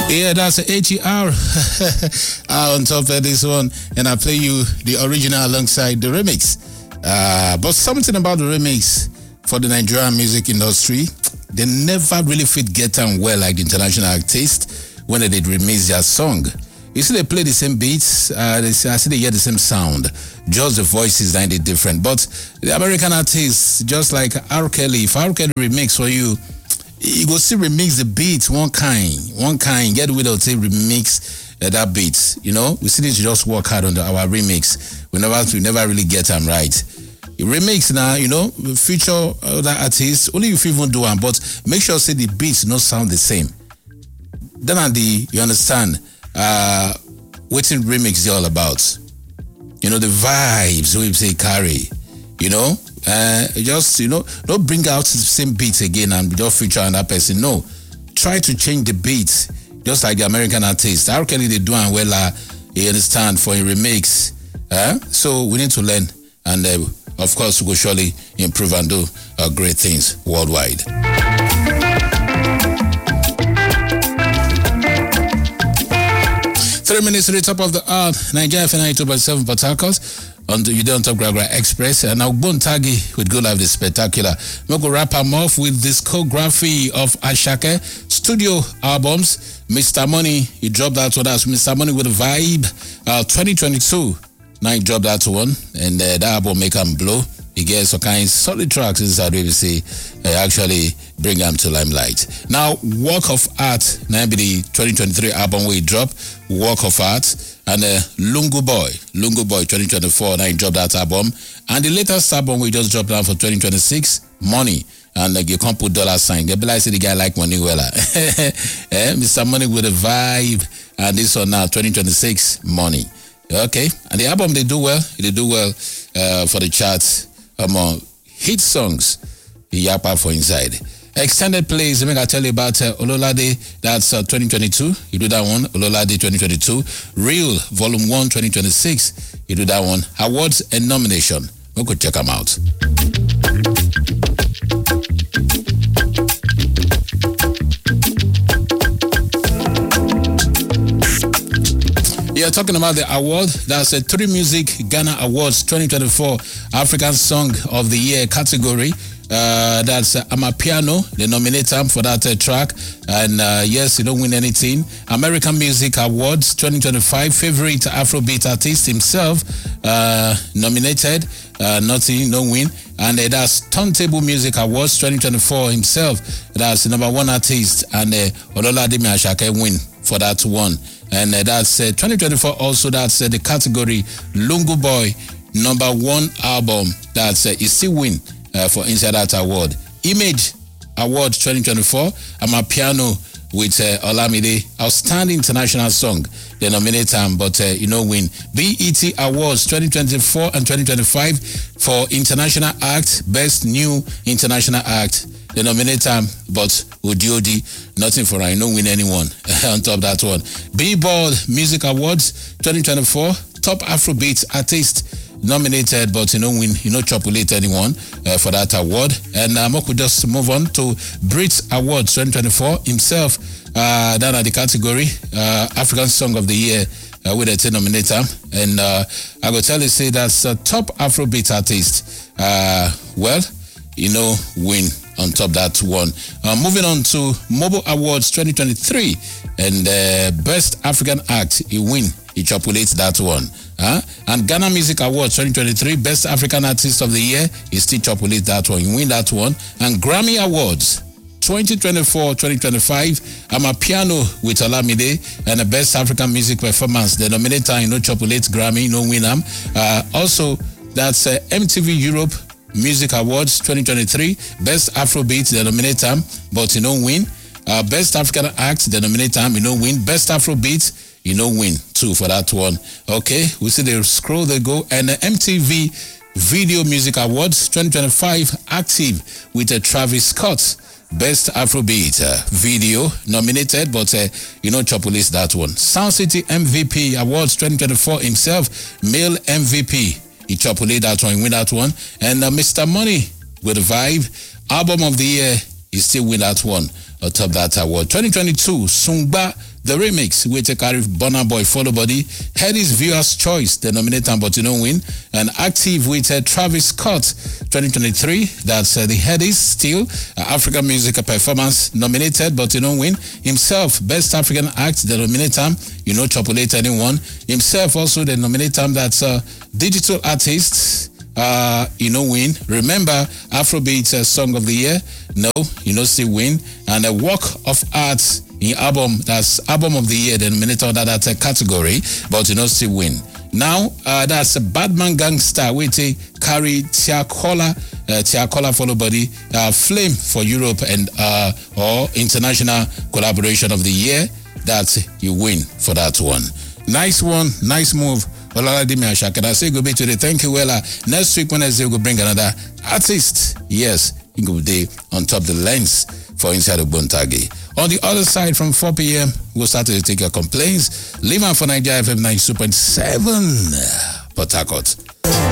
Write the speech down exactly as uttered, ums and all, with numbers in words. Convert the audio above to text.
Yeah, that's H E R on top of this one, and I play you the original alongside the remix. Uh, but something about the remix for the Nigerian music industry, they never really fit get on well like the international artists when they did remix their song. You see, they play the same beats, uh, they, I see they hear the same sound, just the voices are different. But the American artists, just like R. Kelly, if R. Kelly remix for you, you go still remix the beats one kind, one kind, get with it, say remix uh, that beat. You know, we see this just work hard on the, our remix. We never, we never really get them right. You remix now, you know, feature other artists, only if you even do one, but make sure say the beats not sound the same. Then and the, you understand, uh, what in remix is all about. You know, the vibes we say carry, you know. Uh, just, you know, don't bring out the same beats again and just feature another person. No, try to change the beats, just like the American artists. How can they do and well, uh, you understand, for a remix? Uh? So we need to learn, and uh, of course, we will surely improve and do uh, great things worldwide. Three minutes to the top of the hour. Nigeria F N ninety-two point seven Port Harcourt. On the, you don't talk Gra Gra Express, and now Bontagi with Go Live the Spectacular. We'll go wrap them off with discography of Ashake studio albums. Mister Money, he dropped that one. That's Mister Money with a Vibe. Uh, twenty twenty-two, now he dropped that one, and uh, that album make him blow. He gets some kind of solid tracks inside W C, uh, actually bring them to limelight. Now, Work of Art, now be the twenty twenty-three album we drop, Work of Art, and uh, Lungu Boy, Lungu Boy twenty twenty-four, now he dropped that album. And the latest album we just dropped down for twenty twenty-six, Money. And uh, you can't put dollar sign. They be like, say the guy like money well. eh? Mister Money with a Vibe. And this one now, twenty twenty-six, Money. Okay. And the album, they do well. They do well uh, for the charts. Among hit songs, Yapa for inside. Extended plays, I mean, I tell you about uh, Ololade, that's uh, twenty twenty-two, you do that one. Ololade twenty twenty-two. Real, Volume one, twenty twenty-six, you do that one. Awards and nomination, we could check them out. Yeah, talking about the award, that's a Three Music Ghana Awards twenty twenty-four African Song of the Year category. Uh, that's uh, Amapiano, they nominate him for that uh, track. And uh, yes, you don't win anything. American Music Awards twenty twenty-five, favorite Afrobeat artist himself, uh, nominated, uh, nothing, no win. And uh, that's Turntable Music Awards twenty twenty-four himself, that's the number one artist, and uh, Ololade Ashake win for that one. And uh, that's uh, twenty twenty-four also, that's uh, the category Lungu Boy, number one album, that's uh, is still win uh, for inside that award. Image Award twenty twenty-four, Amapiano with uh, Olamide, Outstanding International Song, they nominate him, but uh, you know win. B E T Awards twenty twenty-four and twenty twenty-five for International Act, Best New International Act, they nominate him, but Odiodi, nothing for I no win anyone on top of that one. Billboard Music Awards twenty twenty-four, Top Afrobeat Artist nominated, but you know win, you know chopulate anyone uh, for that award. And um, we could just move on to Brit Awards twenty twenty-four himself, uh, down at the category uh, African Song of the Year uh, with a ten nominator. And uh, I will tell you, say that's a top Afrobeat artist. Uh, well, you know, win on top that one. Uh, moving on to Mobile Awards twenty twenty-three, and uh, Best African Act, he win, he chopulates that one. Huh? And Ghana Music Awards twenty twenty-three, Best African Artist of the Year, he still chopulates that one, he win that one. And Grammy Awards twenty twenty-four twenty twenty-five, Amapiano with Olamide, and the Best African Music Performance, the nominator, you know, chopulates Grammy, no win am. Uh, also, that's uh, M T V Europe Music Awards twenty twenty-three, Best Afrobeat, they nominate him, but you know win. Uh, Best African Act, they nominate him, you know win. Best Afrobeat, you know win too for that one. Okay, we see the scroll they go. And the M T V Video Music Awards twenty twenty-five, Active with uh, Travis Scott, Best Afrobeat uh, Video nominated, but uh, you know chopulates that one. Sound City M V P Awards twenty twenty-four himself, Male M V P. He chopulate that one, he win that one. And uh, Mister Money with a Vibe, Album of the Year, he still win that one atop that award. twenty twenty-two, Sungba, the remix, we take Arif Burna Boy, Follow Body. Headies Viewer's Choice, the nominator, but you don't win. And Active with uh, Travis Scott, twenty twenty-three, that's uh, the Headies, still uh, African Music Performance, nominated, but you don't win. Himself, Best African Act, the nominator, you know, Chopulate anyone. Himself also the nominator, that's uh, Digital Artist, Uh, you know, win. Remember, Afrobeat uh, Song of the Year. No, you know, still win. And a Work of Art in album, that's Album of the Year, the nominator under that uh, category, but you know, still win. Now, uh, that's a Badman Gangster, we take carry Tiakola, uh, Tiakola Follow Body, uh, Flame for Europe and uh, or International Collaboration of the Year. That you win for that one. Nice one, nice move. Oladimi Ashaka. I say go be today. Thank you, Wella. Next week, Wednesday, we'll bring another artist. Yes, he will be on top the lens for Inside Ogbontage. On the other side, from four p.m., we'll start to take your complaints. Leave on for Nigeria F M ninety-two point seven, Port Harcourt.